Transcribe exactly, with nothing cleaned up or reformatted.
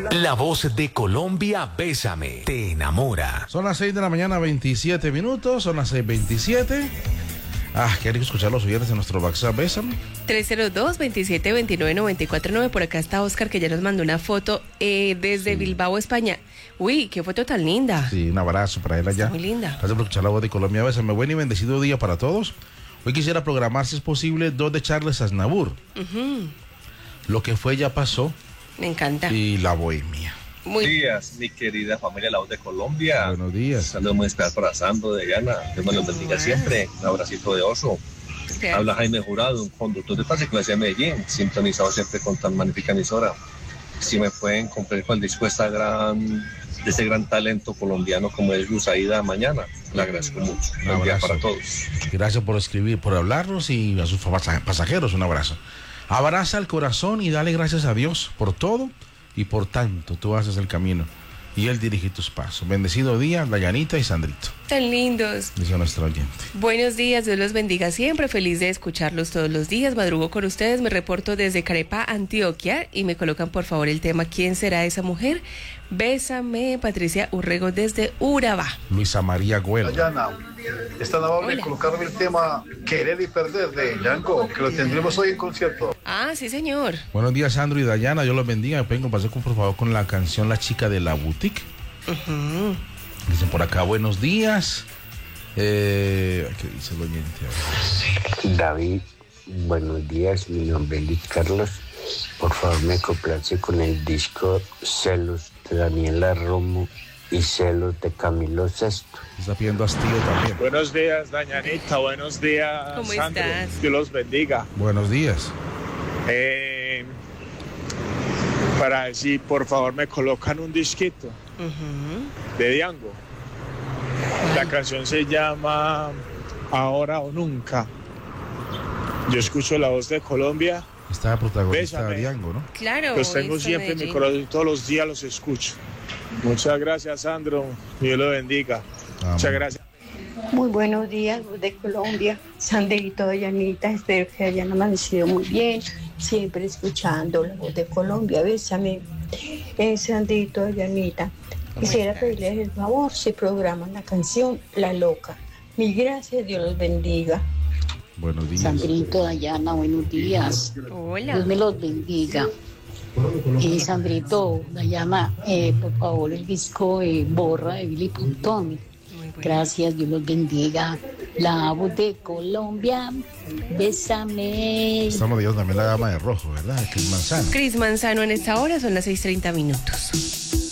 La voz de Colombia, Bésame, te enamora. Son las seis de la mañana, veintisiete minutos, son las seis veintisiete. Ah, qué rico escuchar los oyentes de nuestro WhatsApp, Bésame. tres cero dos, veintisiete veintinueve, noventa y cuatro nueve. Por acá está Oscar, que ya nos mandó una foto eh, desde sí. Bilbao, España. Uy, qué foto tan linda. Sí, un abrazo para él allá. Está muy linda. Gracias por escuchar la voz de Colombia, Bésame. Buen y bendecido día para todos. Hoy quisiera programar, si es posible, dos de Charles Aznavour. Uh-huh. Lo que fue ya pasó. Me encanta. Y La Bohemia. Buenos días, mi querida familia La Voz de Colombia. Buenos días. Saludos muy especial para Sandro de Gana. Dios me los bendiga siempre. Un abracito de oso. Okay. Habla Jaime Jurado, un conductor de taxi clase de Medellín, sintonizado siempre con tan magnífica emisora. Si me pueden cumplir con el disco de, esta gran, de este gran talento colombiano como es Luz Aida Mañana, le agradezco mucho. Un abrazo día para todos. Gracias por escribir, por hablarnos y a sus pasajeros un abrazo. Abraza el corazón y dale gracias a Dios por todo y por tanto. Tú haces el camino y Él dirige tus pasos. Bendecido día, Dayanita y Sandrito. Tan lindos. Dice nuestro oyente. Buenos días, Dios los bendiga siempre. Feliz de escucharlos todos los días. Madrugo con ustedes. Me reporto desde Carepa, Antioquia. Y me colocan por favor el tema ¿Quién será esa mujer? Bésame, Patricia Urrego desde Urabá. Luisa María Güero. Dayana, es tan amable colocarme el tema Querer y Perder de Django, que lo tendremos hoy en concierto. Ah, sí, señor. Buenos días, Sandro y Dayana. Dios los bendiga. Me pueden compartir por favor con la canción La Chica de la Boutique. Uh-huh. Dicen por acá, buenos días. Eh, ¿Qué dice el oyente? David, buenos días. Mi nombre es Luis Carlos. Por favor, me complace con el disco Celos de Daniela Romo y Celos de Camilo Sesto. Está pidiendo hastío también. Buenos días, Dayanita. Buenos días, ¿Cómo Sandro. estás? Dios los bendiga. Buenos días. Eh, para si por favor me colocan un disquito uh-huh. de Django. La canción se llama Ahora o Nunca. Yo escucho La Voz de Colombia. Está protagonista de Django, ¿no? Claro. Los tengo siempre en mi corazón y todos los días los escucho. Muchas gracias, Sandro. Dios lo bendiga. Amén. Muchas gracias. Muy buenos días, Voz de Colombia. Sandrito, Dayanita, espero que hayan amanecido muy bien. Siempre escuchando La Voz de Colombia. Bésame. Eh, Sandrito, Dayanita. Quisiera pedirles el favor si programan la canción La Loca. Mil gracias, Dios los bendiga. Buenos días. Sandrito, Dayana, buenos días. Hola. Dios me los bendiga. Y Sandrito, Dayana, eh, por favor, el disco eh, Borra de Billy Pontón. Gracias, Dios los bendiga. La Voz de Colombia, bésame. Estamos viendo también la gama de rojo, ¿verdad? Cris Manzano. Cris Manzano en esta hora, son las seis treinta minutos.